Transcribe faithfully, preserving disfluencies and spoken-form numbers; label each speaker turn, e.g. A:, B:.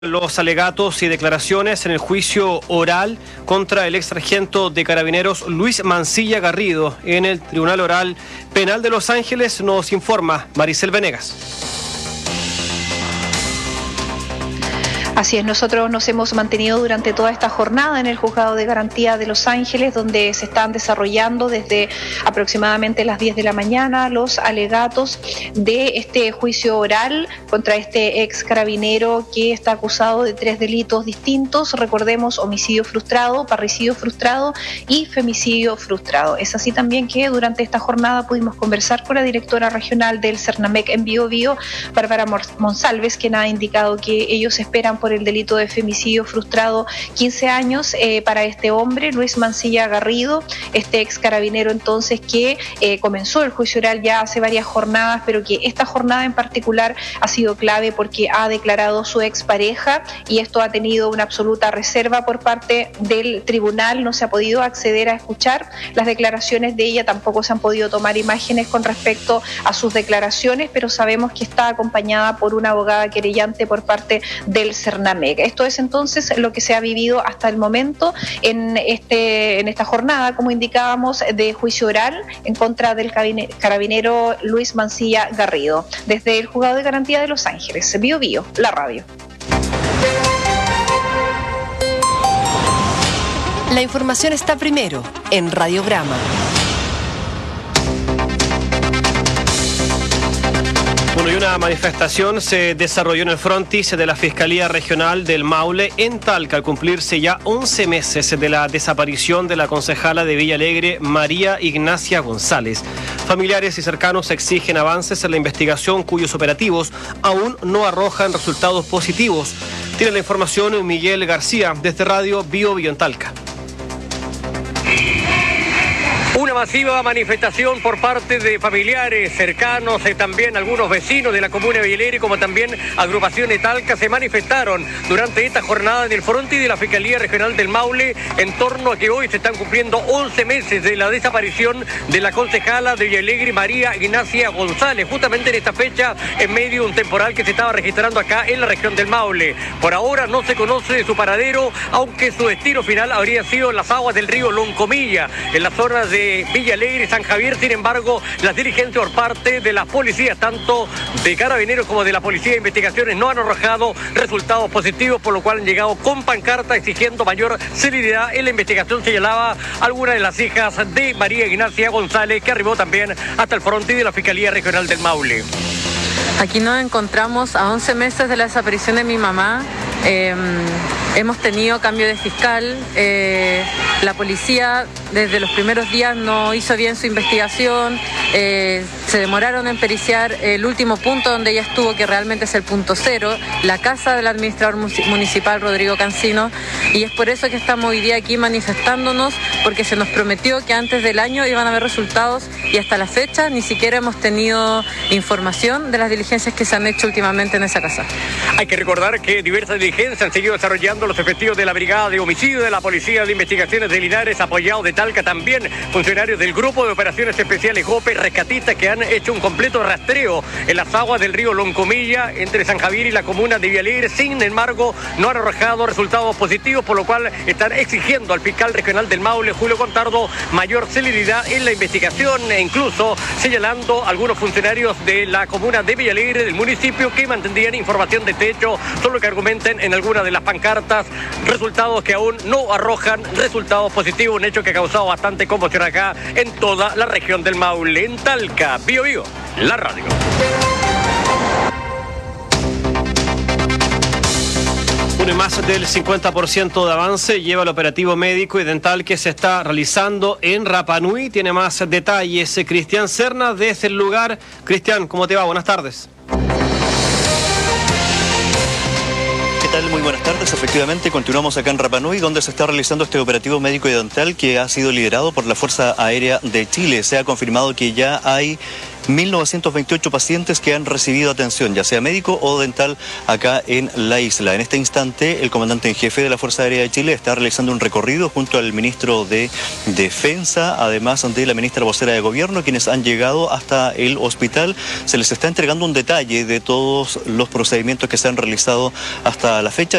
A: Los alegatos y declaraciones en el juicio oral contra el ex sargento de Carabineros Luis Mancilla Garrido en el Tribunal Oral Penal de Los Ángeles, nos informa Maricel Venegas.
B: Así es, nosotros nos hemos mantenido durante toda esta jornada en el Juzgado de Garantía de Los Ángeles, donde se están desarrollando desde aproximadamente las diez de la mañana los alegatos de este juicio oral contra este ex carabinero que está acusado de tres delitos distintos. Recordemos: homicidio frustrado, parricidio frustrado y femicidio frustrado. Es así también que durante esta jornada pudimos conversar con la directora regional del Cernamec en Biobío, Bárbara Monsalves, quien ha indicado que ellos esperan por el delito de femicidio frustrado quince años eh, para este hombre, Luis Mancilla Garrido, este ex carabinero entonces que eh, comenzó el juicio oral ya hace varias jornadas, pero que esta jornada en particular ha sido clave porque ha declarado su expareja y esto ha tenido una absoluta reserva por parte del tribunal. No se ha podido acceder a escuchar las declaraciones de ella, tampoco se han podido tomar imágenes con respecto a sus declaraciones, pero sabemos que está acompañada por una abogada querellante por parte del Cernamec. Esto es entonces lo que se ha vivido hasta el momento en, este, en esta jornada, como indicábamos, de juicio oral en contra del carabinero Luis Mancilla Garrido. Desde el Juzgado de Garantía de Los Ángeles, Bio Bio, la radio.
C: La información está primero en Radiograma.
A: Bueno, y una manifestación se desarrolló en el frontis de la Fiscalía Regional del Maule en Talca al cumplirse ya once meses de la desaparición de la concejala de Villa Alegre, María Ignacia González. Familiares y cercanos exigen avances en la investigación cuyos operativos aún no arrojan resultados positivos. Tiene la información Miguel García desde Radio Bio Bio en Talca.
D: Una masiva manifestación por parte de familiares, cercanos, eh, también algunos vecinos de la comuna de Villa Alegre, como también agrupaciones Talca, se manifestaron durante esta jornada en el frontis de la Fiscalía Regional del Maule en torno a que hoy se están cumpliendo once meses de la desaparición de la concejala de Villa Alegre, María Ignacia González, justamente en esta fecha, en medio de un temporal que se estaba registrando acá en la región del Maule. Por ahora no se conoce su paradero, aunque su destino final habría sido en las aguas del río Loncomilla, en las zonas de Villa Alegre y San Javier. Sin embargo, las diligencias por parte de las policías, tanto de Carabineros como de la Policía de Investigaciones, no han arrojado resultados positivos, por lo cual han llegado con pancarta exigiendo mayor celeridad en la investigación, señalaba alguna de las hijas de María Ignacia González, que arribó también hasta el frontis de la Fiscalía Regional del Maule.
E: Aquí nos encontramos a once meses de la desaparición de mi mamá. Eh, hemos tenido cambio de fiscal, eh, la policía desde los primeros días no hizo bien su investigación, eh, se demoraron en periciar el último punto donde ella estuvo, que realmente es el punto cero, la casa del administrador municipal Rodrigo Cancino, y es por eso que estamos hoy día aquí manifestándonos, porque se nos prometió que antes del año iban a haber resultados y hasta la fecha ni siquiera hemos tenido información de las diligencias que se han hecho últimamente en esa casa.
D: Hay que recordar que diversas diligencias han seguido desarrollando los efectivos de la Brigada de Homicidio de la Policía de Investigaciones de Linares, apoyados de Talca, también funcionarios del Grupo de Operaciones Especiales GOPE, rescatistas que han hecho un completo rastreo en las aguas del río Loncomilla, entre San Javier y la comuna de Villa Alegre. Sin embargo, no han arrojado resultados positivos, por lo cual están exigiendo al fiscal regional del Maule, Julio Contardo, mayor celeridad en la investigación, e incluso señalando a algunos funcionarios de la comuna de Villa Alegre, del municipio, que mantendrían información de techo, solo que argumenten en alguna de las pancartas resultados que aún no arrojan resultados positivos, un hecho que ha causado bastante conmoción acá en toda la región del Maule. En Talca, Bio Bio, la radio.
A: Bueno, más del cincuenta por ciento de avance lleva el operativo médico y dental que se está realizando en Rapa Nui. Tiene más detalles Cristian Serna desde el lugar. Cristian, ¿cómo te va? Buenas tardes.
F: ¿Qué tal? Muy buenas tardes. Efectivamente, continuamos acá en Rapa Nui, donde se está realizando este operativo médico y dental que ha sido liderado por la Fuerza Aérea de Chile. Se ha confirmado que ya hay mil novecientos veintiocho pacientes que han recibido atención, ya sea médico o dental, acá en la isla. En este instante, el comandante en jefe de la Fuerza Aérea de Chile está realizando un recorrido junto al ministro de Defensa, además de la ministra vocera de Gobierno, quienes han llegado hasta el hospital. Se les está entregando un detalle de todos los procedimientos que se han realizado hasta la fecha.